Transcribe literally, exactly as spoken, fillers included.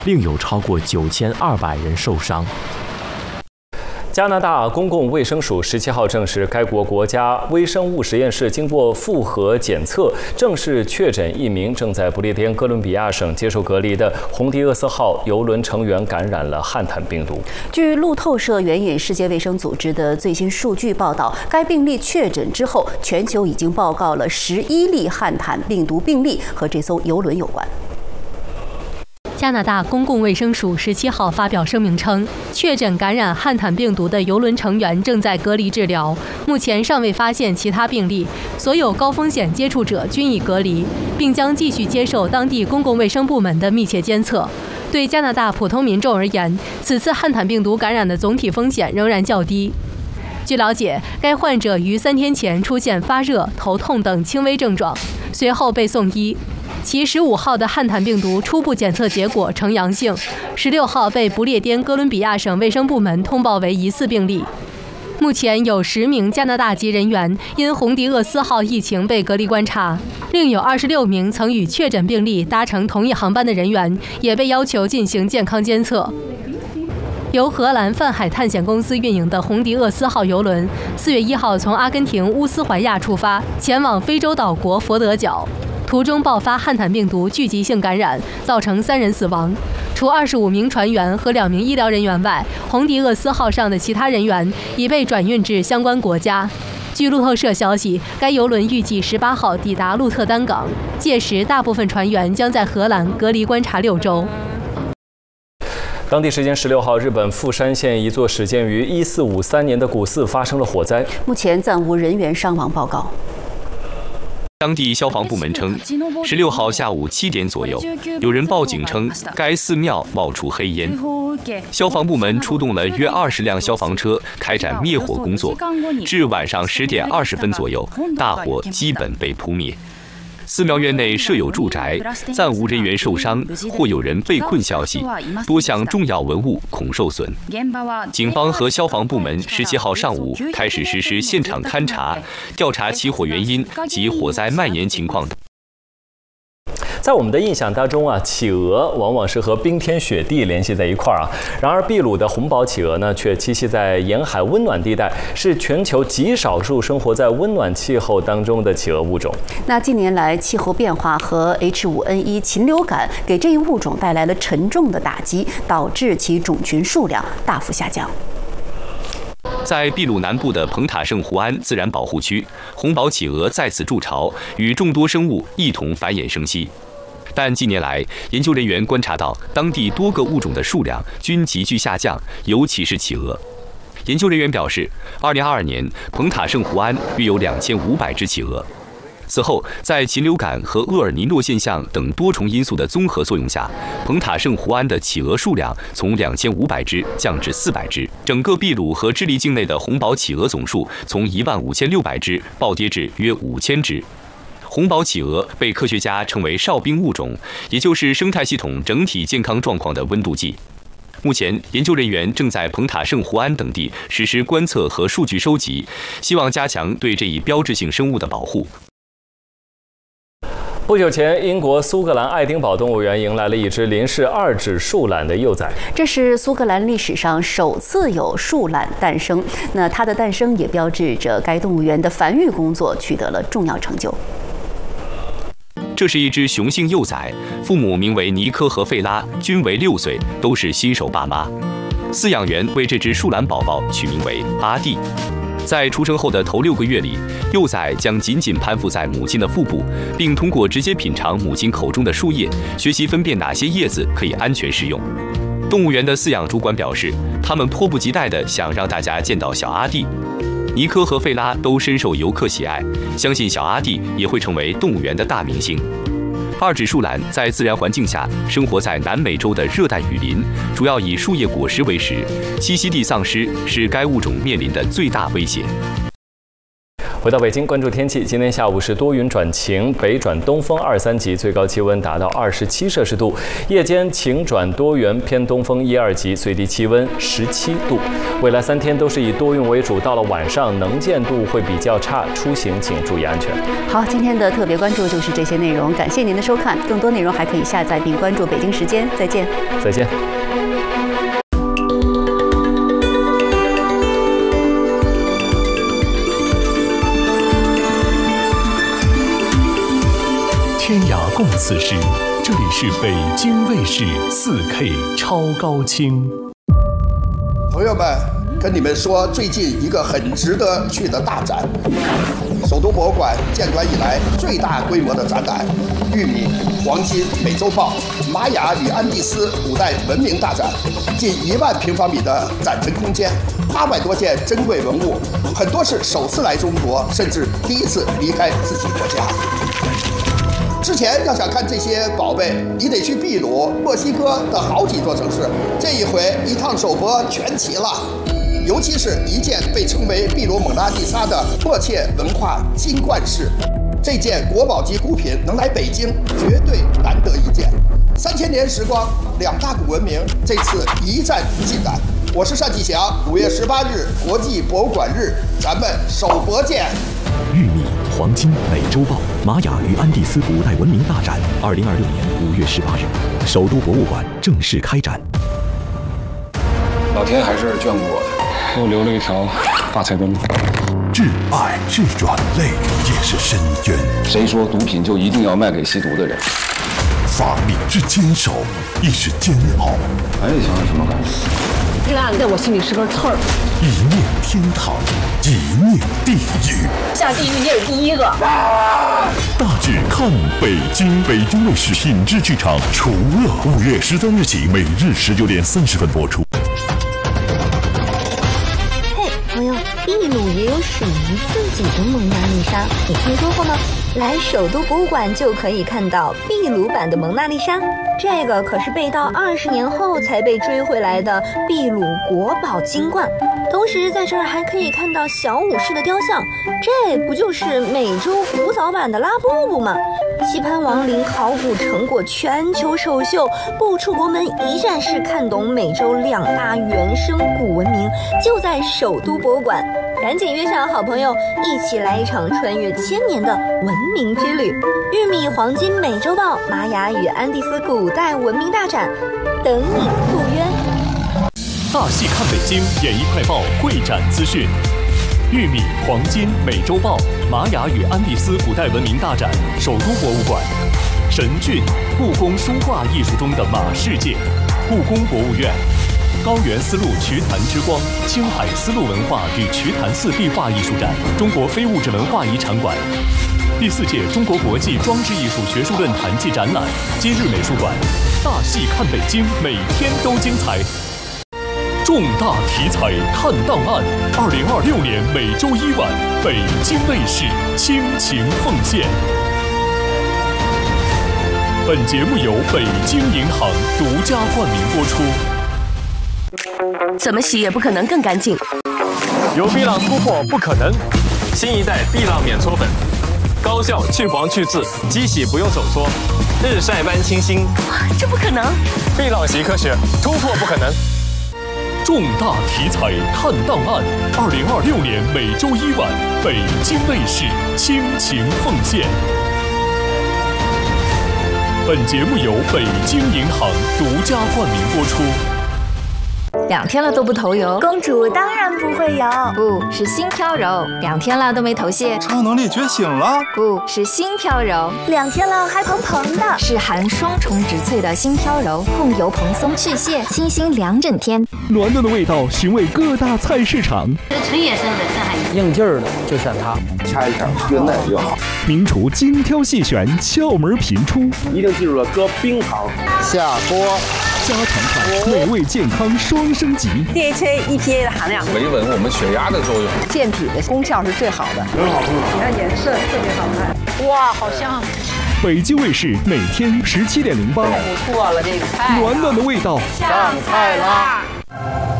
另有超过九千二百人受伤。加拿大公共卫生署十七号证实，该国国家微生物实验室经过复核检测，正式确诊一名正在不列颠哥伦比亚省接受隔离的红迪厄斯号邮轮成员感染了汉坦病毒。 据路透社援引世界卫生组织的最新数据报道，该病例确诊之后，全球已经报告了十一例汉坦病毒病例，和这艘邮轮有关。 加拿大公共卫生署十七号发表声明称，确诊感染汉坦病毒的邮轮成员正在隔离治疗，目前尚未发现其他病例，所有高风险接触者均已隔离，并将继续接受当地公共卫生部门的密切监测。对加拿大普通民众而言，此次汉坦病毒感染的总体风险仍然较低。据了解，该患者于三天前出现发热、头痛等轻微症状，随后被送医。其十五号的汉坦病毒初步检测结果呈阳性，十六号被不列颠哥伦比亚省卫生部门通报为疑似病例。目前有十名加拿大籍人员因红迪厄斯号疫情被隔离观察，另有二十六名曾与确诊病例搭乘同一航班的人员也被要求进行健康监测。由荷兰泛海探险公司运营的红迪厄斯号邮轮，四月一号从阿根廷乌斯怀亚出发，前往非洲岛国佛得角。途中爆发汉坦病毒聚集性感染，造成三人死亡。除二十五名船员和两名医疗人员外，红迪厄斯号上的其他人员已被转运至相关国家。据路透社消息，该邮轮预计十八号抵达鹿特丹港，届时大部分船员将在荷兰隔离观察六周。 当地时间十六号，日本富山县一座始建于一四五三年的古寺发生了火灾， 目前暂无人员伤亡报告。 当地消防部门称，十六号下午七点左右，有人报警称该寺庙冒出黑烟。消防部门出动了约二十辆消防车开展灭火工作，至晚上十点二十分左右，大火基本被扑灭。寺庙院内设有住宅，暂无人员受伤或有人被困消息，多项重要文物恐受损。警方和消防部门十七号上午开始实施现场勘查，调查起火原因及火灾蔓延情况。 在我们的印象当中啊，企鹅往往是和冰天雪地联系在一块儿啊。然而，秘鲁的红宝企鹅呢，却栖息在沿海温暖地带，是全球极少数生活在温暖气候当中的企鹅物种。 那近年来，气候变化和 H 五N 一 禽流感给这一物种带来了沉重的打击，导致其种群数量大幅下降。 在秘鲁南部的蓬塔圣胡安自然保护区，红宝企鹅在此筑巢，与众多生物一同繁衍生息。但近年来，研究人员观察到当地多个物种的数量均急剧下降，尤其是企鹅。研究人员表示，二零二二年蓬塔圣胡安约有两千五百只企鹅。此后，在禽流感和厄尔尼诺现象等多重因素的综合作用下，蓬塔圣胡安的企鹅数量从两千五百只降至四百只。整个秘鲁和智利境内的红宝企鹅总数从一万五千六百只暴跌至约五千只。红宝企鹅被科学家称为哨兵物种，也就是生态系统整体健康状况的温度计。目前，研究人员正在蓬塔圣胡安等地实施观测和数据收集，希望加强对这一标志性生物的保护。 不久前，英国苏格兰爱丁堡动物园迎来了一只林氏二指树懒的幼崽， 这是苏格兰历史上首次有树懒诞生。那它的诞生也标志着该动物园的繁育工作取得了重要成就。 这是一只雄性幼崽，父母名为尼科和费拉，均为六岁，都是新手爸妈。饲养员为这只树懒宝宝取名为阿蒂。在出生后的头六个月里，幼崽将紧紧攀附在母亲的腹部，并通过直接品尝母亲口中的树叶，学习分辨哪些叶子可以安全食用。动物园的饲养主管表示，他们迫不及待地想让大家见到小阿蒂。尼科和费拉都深受游客喜爱，相信小阿蒂也会成为动物园的大明星。二指树懒在自然环境下生活在南美洲的热带雨林，主要以树叶果实为食，栖息地丧失是该物种面临的最大威胁。 回到北京，关注天气。今天下午是多云转晴，北转东风二三级，最高气温达到二十七摄氏度。夜间晴转多云，偏东风一二级，最低气温十七度。未来三天都是以多云为主，到了晚上能见度会比较差，出行请注意安全。 好，今天的特别关注就是这些内容，感谢您的收看。更多内容还可以下载并关注北京时间。再见。 再见。 天涯共此时，这里是北京卫视 四K 超高清。 朋友们，跟你们说最近一个很值得去的大展，首都博物馆建馆以来最大规模的展览——玉米、黄金、美洲豹、玛雅与安第斯古代文明大展，近一万平方米的展陈空间，八百多件珍贵文物，很多是首次来中国，甚至第一次离开自己国家。之前要想看这些宝贝，你得去秘鲁、墨西哥的好几座城市。这一回一趟首博全齐了，尤其是一件被称为秘鲁蒙娜丽莎的迫切文化金冠饰，这件国宝级孤品能来北京，绝对难得一见。三千年时光，两大古文明这次一战尽燃。我是单霁翔，五月十八日国际博物馆日，咱们首博见。 玉米、黄金、美洲豹、玛雅与安第斯古代文明大展，二零二六年五月十八日，首都博物馆正式开展。 老天还是眷顾我的，给我留了一条发财灯。 挚爱是软肋，也是深渊。 谁说毒品就一定要卖给吸毒的人？ 法力之坚守，亦是煎熬。 还得想想什么感觉？ 这案子在我心里是根刺儿。 一念天堂，一念地狱。 下地狱你也是第一个。 大致看北京，北京卫视品质剧场除了五月十三日起，每日十九点三十分播出。 嘿，朋友，秘鲁也有属于自己的蒙娜丽莎，你听说过吗？来首都博物馆就可以看到秘鲁版的蒙娜丽莎，这个可是被盗二十年后才被追回来的秘鲁国宝金冠。同时在这儿还可以看到小武士的雕像，这不就是美洲古早版的拉布布吗？棋盘王陵考古成果全球首秀，不出国门一站式看懂美洲两大原生古文明，就在首都博物馆。赶紧约上好朋友，一起来一场穿越千年的文明之旅。玉米、黄金、美洲豹、玛雅与安第斯古代文明大展，等你赴约。 大戏看北京演艺快报会展资讯：玉米、黄金、美洲豹、玛雅与安第斯古代文明大展，首都博物馆。神骏，故宫书画艺术中的马世界。故宫博物院。高原丝路瞿昙之光，青海丝路文化与瞿昙寺壁画艺术展，中国非物质文化遗产馆。第四届中国国际装置艺术学术论坛暨展览，今日美术馆。大戏看北京，每天都精彩。重大题材看档案，二零二六年每周一晚，北京卫视倾情奉献。本节目由北京银行独家冠名播出。 怎么洗也不可能更干净。 有碧朗突破不可能，新一代碧朗免搓粉，高效去黄去渍，机洗不用手搓，日晒般清新。 这不可能！ 碧朗洗科学，突破不可能。 重大题材看档案，二零二六年每周一晚，北京卫视倾情奉献。本节目由北京银行独家冠名播出。 两天了都不头油， 公主当然不会油， 不是心飘柔。两天了都没头屑， 超能力觉醒了， 不是心飘柔。 两天了还蓬蓬的， 是含双重植萃的心飘柔，控油蓬松去屑，清新两整天。 暖暖的味道，寻味各大菜市场。 纯野生的上海应劲儿的就选它， 掐一下越嫩越好。 名厨精挑细选，窍门频出， 一定记住了，搁冰糖， 下锅。 家常菜，美味健康双升级 ，D H A E P A 的含量， 维稳我们血压的作用， 健体的功效是最好的， 很好吃。 你看颜色特别好看，哇，好香！ 北京卫视每天十七点零八， 不错了，这个菜， 暖暖的味道， 上菜啦！